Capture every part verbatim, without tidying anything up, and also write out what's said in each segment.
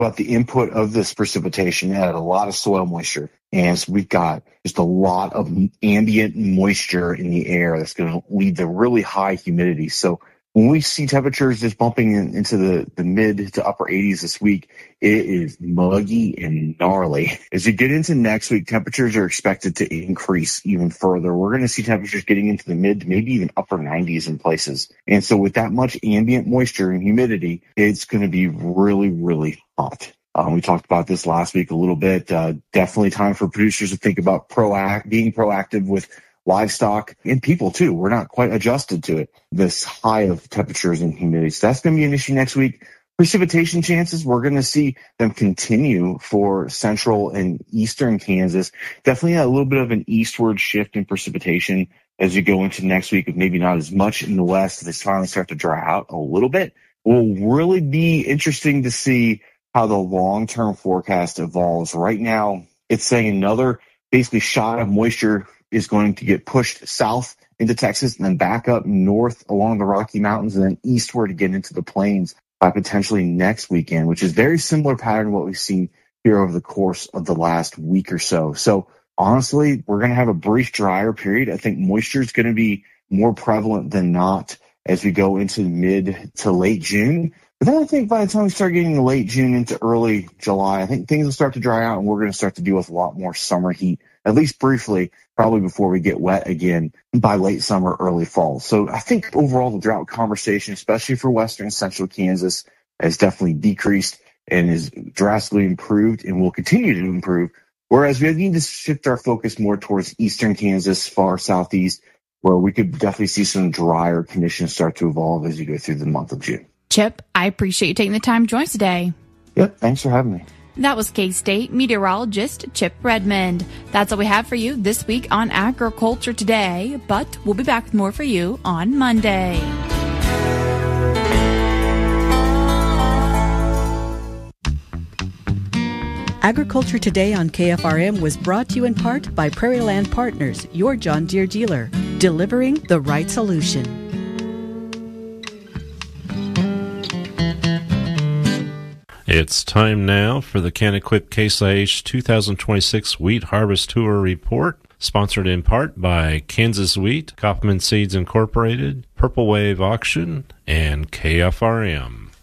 about the input of this precipitation. It had a lot of soil moisture. And so we've got just a lot of ambient moisture in the air that's going to lead to really high humidity. So when we see temperatures just bumping in, into the, the mid to upper eighties this week, it is muggy and gnarly. As you get into next week, temperatures are expected to increase even further. We're going to see temperatures getting into the mid to maybe even upper nineties in places. And so with that much ambient moisture and humidity, it's going to be really, really hot. Um, we talked about this last week a little bit. Uh, definitely time for producers to think about proact, being proactive with livestock and people too. We're not quite adjusted to it, this high of temperatures and humidity. So that's going to be an issue next week. Precipitation chances, we're going to see them continue for central and eastern Kansas. Definitely a little bit of an eastward shift in precipitation as you go into next week, maybe not as much in the west. They finally start to dry out a little bit. It will really be interesting to see how the long-term forecast evolves. Right now, it's saying another basically shot of moisture is going to get pushed south into Texas and then back up north along the Rocky Mountains and then eastward again into the plains by potentially next weekend, which is very similar pattern to what we've seen here over the course of the last week or so. So honestly, we're going to have a brief drier period. I think moisture is going to be more prevalent than not as we go into mid to late June. But then I think by the time we start getting late June into early July, I think things will start to dry out and we're going to start to deal with a lot more summer heat, at least briefly, probably before we get wet again by late summer, early fall. So I think overall the drought conversation, especially for western and central Kansas, has definitely decreased and is drastically improved and will continue to improve. Whereas we need to shift our focus more towards eastern Kansas, far southeast, where we could definitely see some drier conditions start to evolve as you go through the month of June. Chip, I appreciate you taking the time to join us today. Yep, thanks for having me. That was K-State meteorologist Chip Redmond. That's all we have for you this week on Agriculture Today, but we'll be back with more for you on Monday. Agriculture Today on K F R M was brought to you in part by Prairie Land Partners, your John Deere dealer, delivering the right solution. It's time now for the Can-Equip Case I H two thousand twenty-six Wheat Harvest Tour Report, sponsored in part by Kansas Wheat, Kaufman Seeds Incorporated, Purple Wave Auction, and K F R M.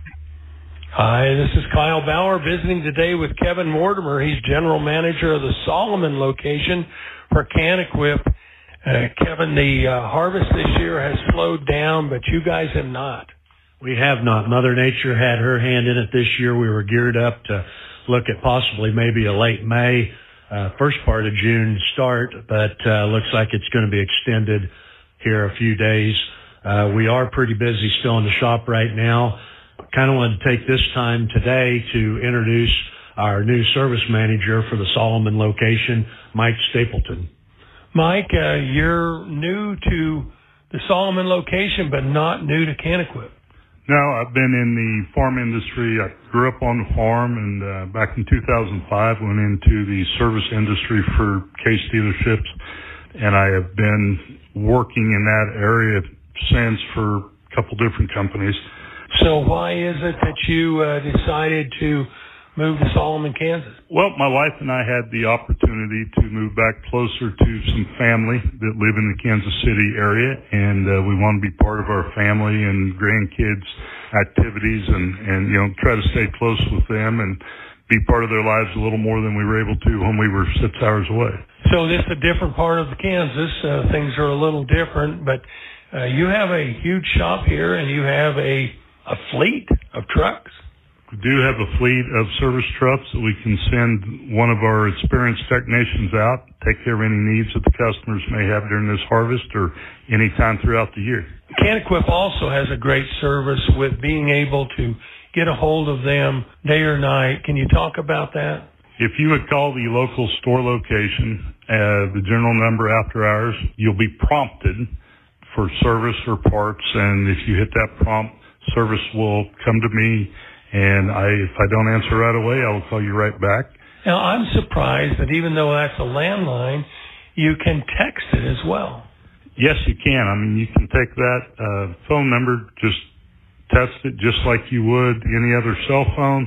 Hi, this is Kyle Bauer visiting today with Kevin Mortimer. He's general manager of the Solomon location for Can-Equip. Uh, Kevin, the uh, harvest this year has slowed down, but you guys have not. We have not. Mother Nature had her hand in it this year. We were geared up to look at possibly maybe a late May, uh, first part of June start, but uh, looks like it's going to be extended here a few days. Uh, we are pretty busy still in the shop right now. Kind of wanted to take this time today to introduce our new service manager for the Solomon location, Mike Stapleton. Mike, uh, you're new to the Solomon location, but not new to Can-Equip. No, I've been in the farm industry. I grew up on the farm, and uh, back in two thousand five went into the service industry for Case dealerships, and I have been working in that area since for a couple different companies. So why is it that you uh, decided to move to Solomon, Kansas? Well, my wife and I had the opportunity to move back closer to some family that live in the Kansas City area, and uh, we want to be part of our family and grandkids' activities and, and, you know, try to stay close with them and be part of their lives a little more than we were able to when we were six hours away. So this is a different part of Kansas. Uh, things are a little different, but uh, you have a huge shop here, and you have a, a fleet of trucks. We do have a fleet of service trucks that we can send one of our experienced technicians out, take care of any needs that the customers may have during this harvest or any time throughout the year. Can-Equip also has a great service with being able to get a hold of them day or night. Can you talk about that? If you would call the local store location, uh, the general number after hours, you'll be prompted for service or parts, and if you hit that prompt, service will come to me. And I, if I don't answer right away, I will call you right back. Now, I'm surprised that even though that's a landline, you can text it as well. Yes, you can. I mean, you can take that uh, phone number, just test it just like you would any other cell phone.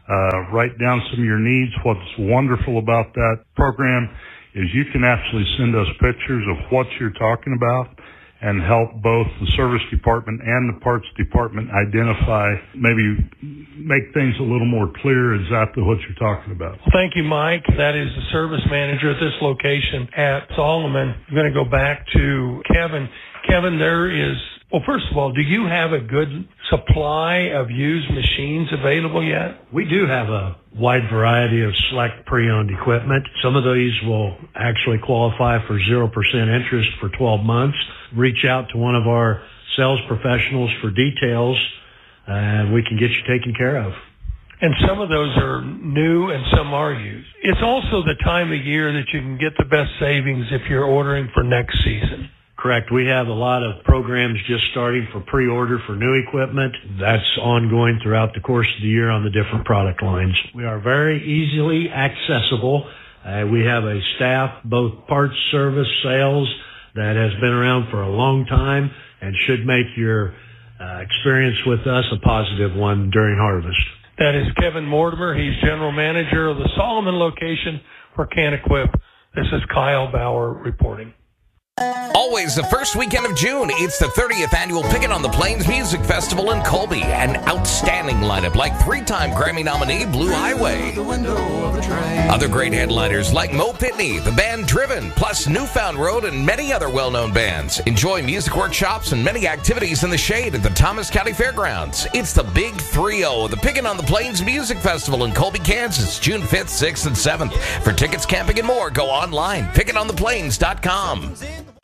uh, write down some of your needs. What's wonderful about that program is you can actually send us pictures of what you're talking about and help both the service department and the parts department identify, maybe make things a little more clear exactly what you're talking about. Thank you, Mike. That is the service manager at this location at Solomon. I'm going to go back to Kevin. Kevin, there is, well, first of all, do you have a good supply of used machines available yet? We do have a wide variety of select pre-owned equipment. Some of these will actually qualify for zero percent interest for twelve months. Reach out to one of our sales professionals for details, and we can get you taken care of. And some of those are new and some are used. It's also the time of year that you can get the best savings if you're ordering for next season. Correct. We have a lot of programs just starting for pre-order for new equipment. That's ongoing throughout the course of the year on the different product lines. We are very easily accessible. Uh, we have a staff, both parts, service, sales, that has been around for a long time and should make your uh, experience with us a positive one during harvest. That is Kevin Mortimer. He's general manager of the Solomon location for Can-Equip. This is Kyle Bauer reporting. Always the first weekend of June, it's the thirtieth annual Pickin' on the Plains Music Festival in Colby. An outstanding lineup like three-time Grammy nominee Blue Highway. Other great headliners like Mo Pitney, the band Driven, plus Newfound Road and many other well-known bands. Enjoy music workshops and many activities in the shade at the Thomas County Fairgrounds. It's the Big three oh, the Pickin' on the Plains Music Festival in Colby, Kansas, June fifth, sixth, and seventh. For tickets, camping, and more, go online, pickin on the plains dot com.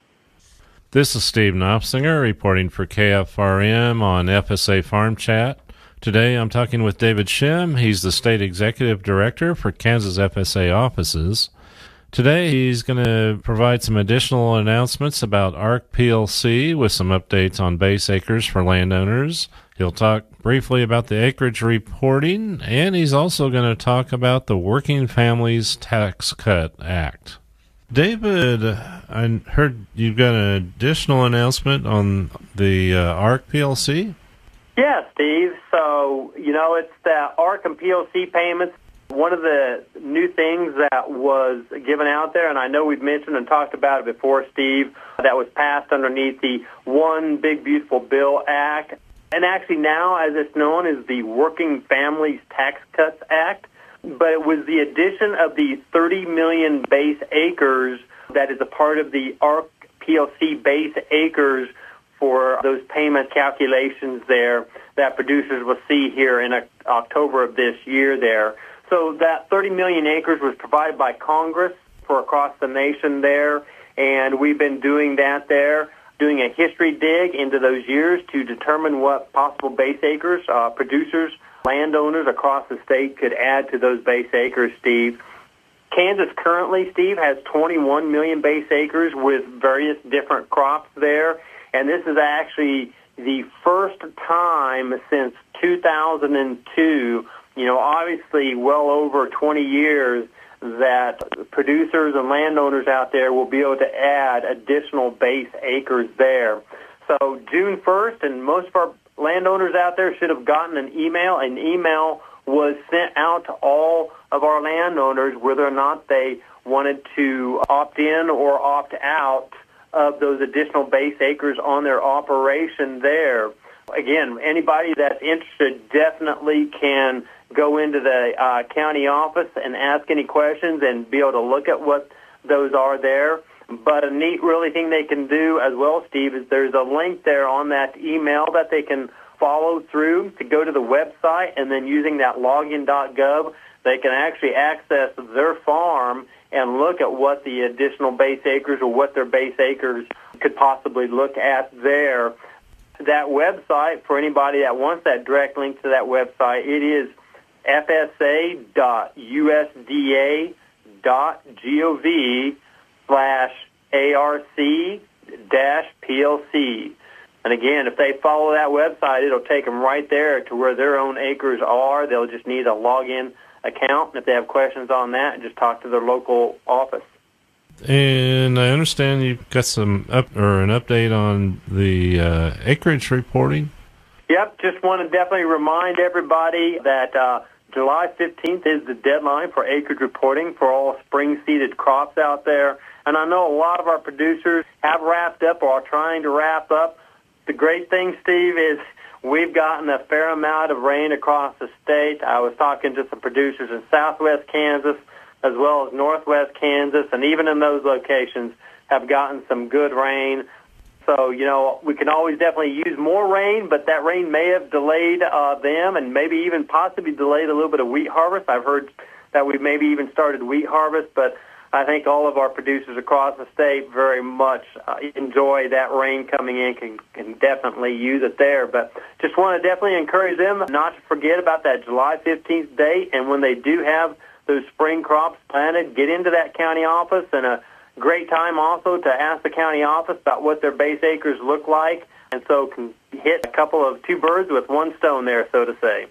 This is Steve Knopfsinger reporting for K F R M on F S A Farm Chat. Today I'm talking with David Shim. He's the State Executive Director for Kansas F S A offices. Today he's going to provide some additional announcements about A R C P L C with some updates on base acres for landowners. He'll talk briefly about the acreage reporting, and he's also going to talk about the Working Families Tax Cut Act. David, I heard you've got an additional announcement on the uh, A R C P L C? Yeah, Steve. So, you know, it's the A R C and P L C payments. One of the new things that was given out there, and I know we've mentioned and talked about it before, Steve, that was passed underneath the One Big Beautiful Bill Act. And actually now, as it's known, is the Working Families Tax Cuts Act. But it was the addition of the thirty million base acres that is a part of the A R C P L C base acres for those payment calculations there that producers will see here in October of this year there. So that thirty million acres was provided by Congress for across the nation there, and we've been doing that there, doing a history dig into those years to determine what possible base acres uh, producers landowners across the state could add to those base acres, Steve. Kansas currently, Steve, has twenty-one million base acres with various different crops there, and this is actually the first time since two thousand two, you know, obviously well over twenty years, that producers and landowners out there will be able to add additional base acres there. So June first, and most of our landowners out there should have gotten an email. An email was sent out to all of our landowners whether or not they wanted to opt in or opt out of those additional base acres on their operation there. Again, anybody that's interested definitely can go into the uh, county office and ask any questions and be able to look at what those are there. But a neat, really thing they can do as well, Steve, is there's a link there on that email that they can follow through to go to the website, and then using that login dot gov, they can actually access their farm and look at what the additional base acres or what their base acres could possibly look at there. That website, for anybody that wants that direct link to that website, it is f s a dot u s d a dot gov slash A R C dash P L C. And again, if they follow that website, it'll take them right there to where their own acres are. They'll just need a login account. And if they have questions on that, just talk to their local office. And I understand you've got some up or an update on the uh, acreage reporting. Yep, just want to definitely remind everybody that uh, July fifteenth is the deadline for acreage reporting for all spring-seeded crops out there. And I know a lot of our producers have wrapped up or are trying to wrap up. The great thing, Steve, is we've gotten a fair amount of rain across the state. I was talking to some producers in southwest Kansas as well as northwest Kansas, and even in those locations have gotten some good rain. So, you know, we can always definitely use more rain, but that rain may have delayed uh, them and maybe even possibly delayed a little bit of wheat harvest. I've heard that we've maybe even started wheat harvest, but I think all of our producers across the state very much uh, enjoy that rain coming in, can, can definitely use it there. But just want to definitely encourage them not to forget about that July fifteenth date, and when they do have those spring crops planted, get into that county office, and a great time also to ask the county office about what their base acres look like, and so can hit a couple of two birds with one stone there, so to say.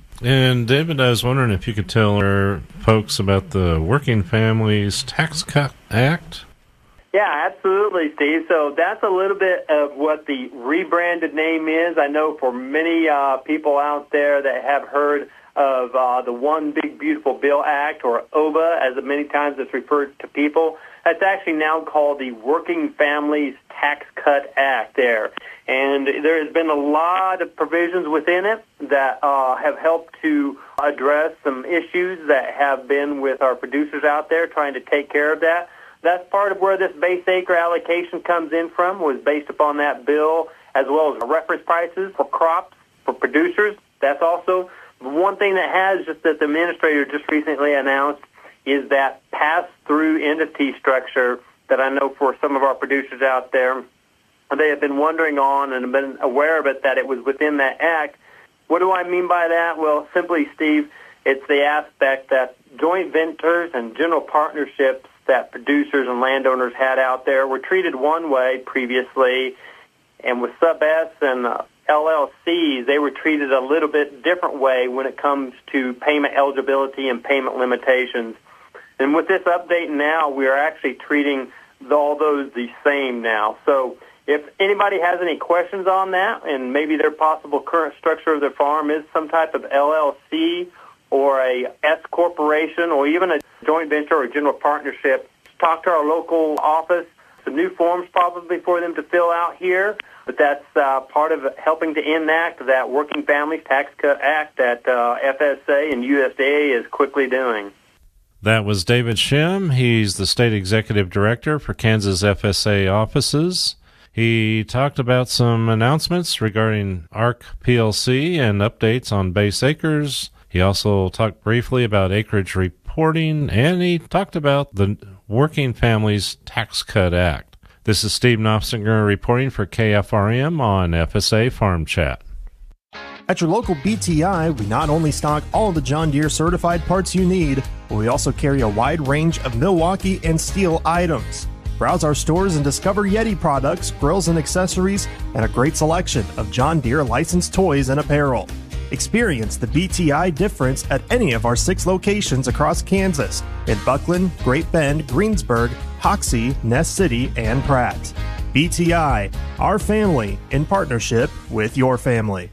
And David, I was wondering if you could tell our folks about the Working Families Tax Cut Act. Yeah, absolutely, Steve. So that's a little bit of what the rebranded name is. I know for many uh, people out there that have heard of uh, the One Big Beautiful Bill Act, or O B A, as many times it's referred to people. That's actually now called the Working Families Tax Cut Act there. And there has been a lot of provisions within it that uh, have helped to address some issues that have been with our producers out there trying to take care of that. That's part of where this base acre allocation comes in from, was based upon that bill, as well as reference prices for crops for producers. That's also one thing that has, just that the administrator just recently announced, is that pass-through entity structure that I know for some of our producers out there, they have been wondering on and have been aware of it, that it was within that act. What do I mean by that? Well, simply, Steve, it's the aspect that joint ventures and general partnerships that producers and landowners had out there were treated one way previously, and with Sub-S and uh, L L Cs, they were treated a little bit different way when it comes to payment eligibility and payment limitations. And with this update now, we are actually treating all those the same now. So if anybody has any questions on that, and maybe their possible current structure of their farm is some type of L L C or a S corporation or even a joint venture or general partnership, talk to our local office. Some new forms probably for them to fill out here, but that's uh, part of helping to enact that Working Families Tax Cut Act that uh, F S A and U S D A is quickly doing. That was David Shem. He's the State Executive Director for Kansas F S A offices. He talked about some announcements regarding A R C P L C and updates on base acres. He also talked briefly about acreage reporting, and he talked about the Working Families Tax Cut Act. This is Steve Knopfinger reporting for K F R M on F S A Farm Chat. At your local B T I, we not only stock all the John Deere certified parts you need, but we also carry a wide range of Milwaukee and Steel items. Browse our stores and discover Yeti products, grills and accessories, and a great selection of John Deere licensed toys and apparel. Experience the B T I difference at any of our six locations across Kansas in Buckland, Great Bend, Greensburg, Hoxie, Ness City, and Pratt. B T I, our family in partnership with your family.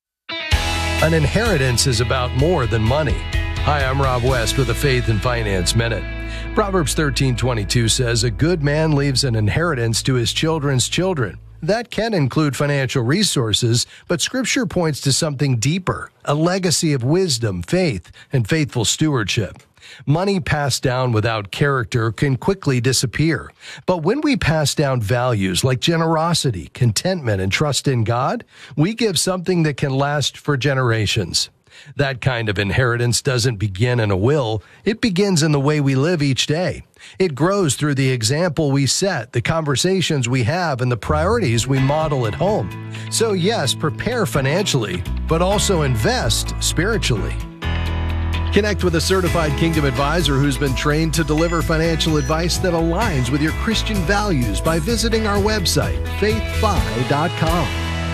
An inheritance is about more than money. Hi, I'm Rob West with a Faith and Finance Minute. Proverbs thirteen twenty-two says, "A good man leaves an inheritance to his children's children." That can include financial resources, but Scripture points to something deeper, a legacy of wisdom, faith, and faithful stewardship. Money passed down without character can quickly disappear. But when we pass down values like generosity, contentment, and trust in God, we give something that can last for generations. That kind of inheritance doesn't begin in a will. It begins in the way we live each day. It grows through the example we set, the conversations we have, and the priorities we model at home. So yes, prepare financially, but also invest spiritually. Connect with a certified Kingdom advisor who's been trained to deliver financial advice that aligns with your Christian values by visiting our website, faith fi dot com.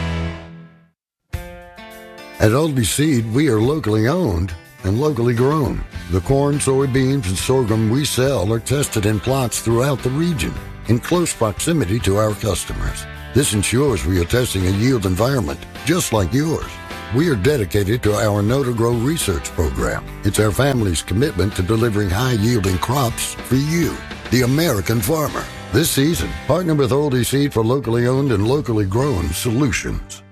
At Aldi Seed, we are locally owned and locally grown. The corn, soybeans, and sorghum we sell are tested in plots throughout the region in close proximity to our customers. This ensures we are testing a yield environment just like yours. we are dedicated to our Know to Grow research program. It's our family's commitment to delivering high-yielding crops for you, the American farmer. This season, partner with Oldie Seed for locally owned and locally grown solutions.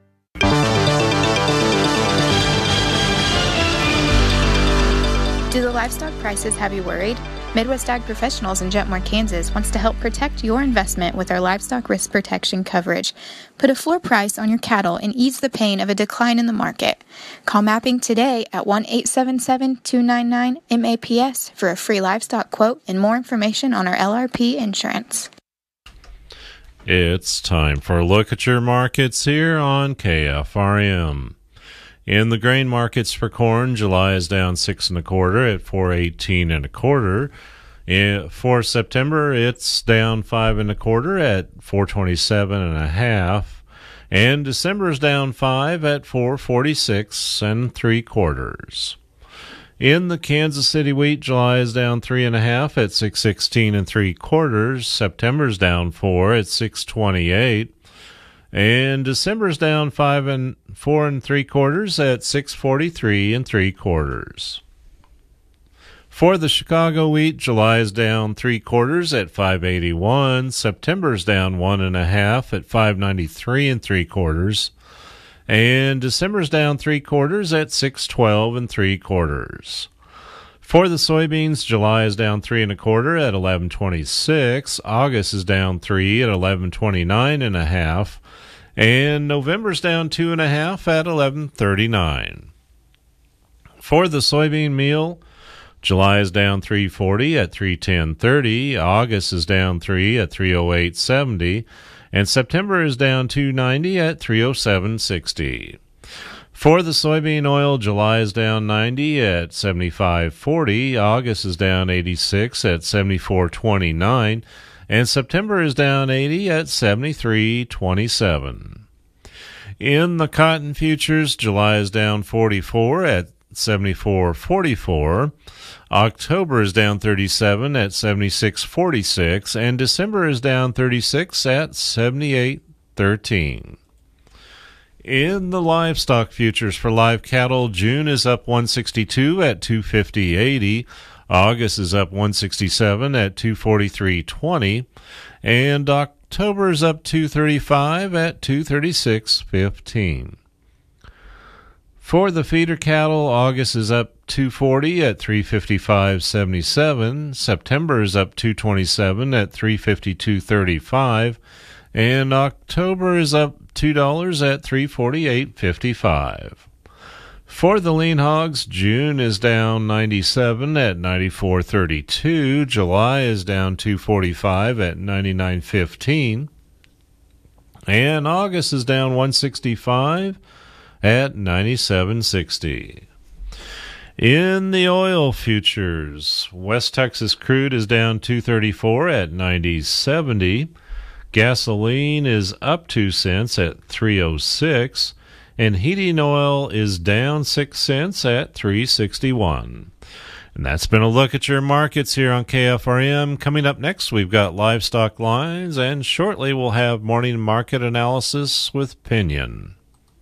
Do the livestock prices have you worried? Midwest Ag Professionals in Jetmore, Kansas wants to help protect your investment with our livestock risk protection coverage. Put a floor price on your cattle and ease the pain of a decline in the market. Call Mapping today at one eight seven seven, two nine nine, M A P S for a free livestock quote and more information on our L R P insurance. It's time for a look at your markets here on K F R M. In the grain markets for corn, July is down six and a quarter at four eighteen and a quarter. For September, it's down five and a quarter at four twenty-seven and a half, and December is down five at four forty-six and three quarters. In the Kansas City wheat, July is down three and a half at six sixteen and three quarters. September's down four at six twenty-eight. And December's down five and four and three quarters at six forty-three and three quarters. For the Chicago wheat, July is down three quarters at five eighty-one. September's down one and a half at five ninety-three and three quarters. And December's down three quarters at six twelve and three quarters. For the soybeans, July is down three and a quarter at eleven twenty-six. August is down three at eleven twenty-nine and a half. And November's down two and a half at eleven thirty-nine. For the soybean meal, July is down three forty at three ten thirty. August is down three at three oh eight seventy. And September is down two ninety at three oh seven sixty. For the soybean oil, July is down ninety at seventy-five forty. August is down eighty-six at seventy-four twenty-nine. And September is down eighty at seventy-three twenty-seven. In the cotton futures, July is down forty-four at seventy-four forty-four. October is down thirty-seven at seventy-six forty-six. And December is down thirty-six at seventy-eight thirteen. In the livestock futures for live cattle, June is up one sixty-two at two fifty eighty. August is up one sixty-seven at two forty-three twenty, and October is up two thirty-five at two thirty-six fifteen. For the feeder cattle, August is up two forty at three fifty-five seventy-seven. September is up two twenty-seven at three fifty-two thirty-five, and October is up two dollars at three forty-eight fifty-five. For the lean hogs, June is down ninety-seven at ninety-four thirty-two. July is down two forty-five at ninety-nine fifteen. And August is down one sixty-five at ninety-seven sixty. In the oil futures, West Texas crude is down two thirty-four at ninety seventy. Gasoline is up two cents at three oh six. And heating oil is down six cents at three sixty-one. And that's been a look at your markets here on K F R M. Coming up next, we've got livestock lines, and shortly we'll have morning market analysis with Pinion.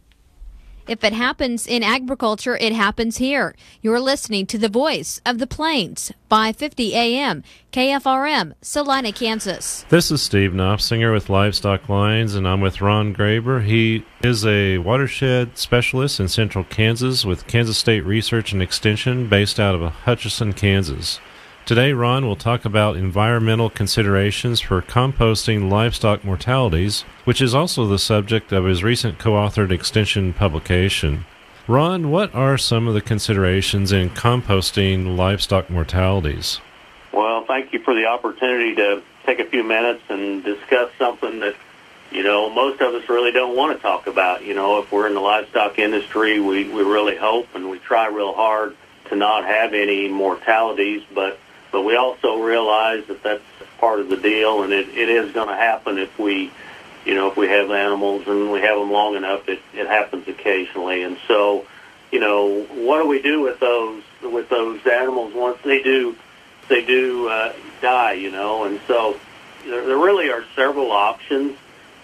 If it happens in agriculture, it happens here. You're listening to the Voice of the Plains, five fifty A M, K F R M, Salina, Kansas. This is Steve Knopfsinger with Livestock Lines, and I'm with Ron Graber. He is a watershed specialist in central Kansas with Kansas State Research and Extension based out of Hutchinson, Kansas. Today, Ron will talk about environmental considerations for composting livestock mortalities, which is also the subject of his recent co-authored extension publication. Ron, what are some of the considerations in composting livestock mortalities? Well, thank you for the opportunity to take a few minutes and discuss something that, you know, most of us really don't want to talk about. You know, if we're in the livestock industry, we, we really hope and we try real hard to not have any mortalities, but But we also realize that that's part of the deal, and it, it is going to happen if we, you know, if we have animals and we have them long enough. It, it happens occasionally, and so, you know, what do we do with those with those animals once they do they do uh, die? You know, and so there, there really are several options.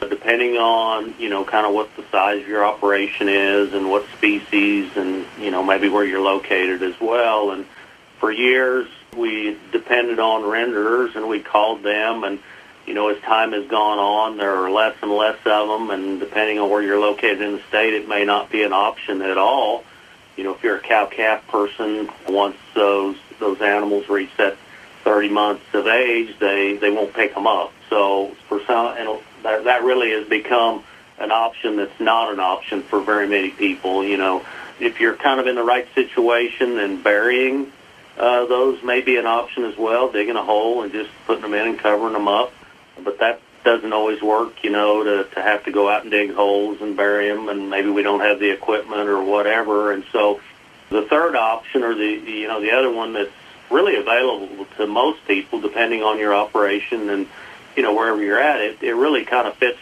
depending on, you know, kind of what the size of your operation is and what species and, you know, maybe where you're located as well. And for years, we depended on renderers, and we called them, and, you know, as time has gone on, there are less and less of them, and depending on where you're located in the state, it may not be an option at all. You know, if you're a cow-calf person, once those those animals reach that thirty months of age, they, they won't pick them up. So for some, and that, that really has become an option that's not an option for very many people. You know, if you're kind of in the right situation, then burying uh, those may be an option as well, digging a hole and just putting them in and covering them up. But that doesn't always work, you know, to, to have to go out and dig holes and bury them, and maybe we don't have the equipment or whatever. And so the third option, or the, you know, the other one that's really available to most people, depending on your operation and, you know, wherever you're at, it, it really kind of fits